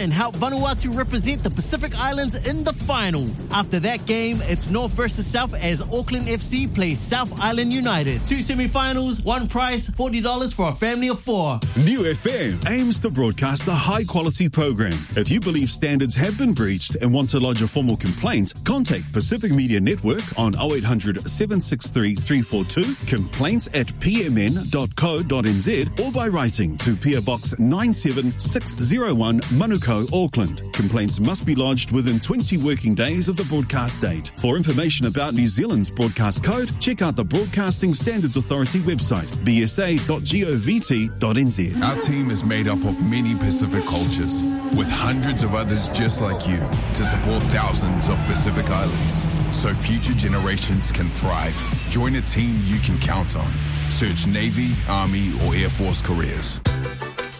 and help Vanuatu represent the Pacific Islands in the final. After that game, it's North versus South as Auckland FC plays South Island United. 2 semi-finals, one prize, $40 for a family of 4. New FM aims to broadcast a high-quality program. If you believe standards have been breached and want to lodge a formal complaint, contact Pacific Media Network on 0800 763 342, complaints@pmn.co.nz, or by writing to PO Box 97601, Manukau, Auckland. Complaints must be lodged within 20 working days of the broadcast date. For information about New Zealand's broadcast code, check out the Broadcasting Standards Authority website, bsa.gov.nz. Our team is made up of many Pacific cultures, with hundreds of others just like you, to support thousands of Pacific Islands, so future generations can thrive. Join a team you can count on. Search Navy, Army, or Air Force careers.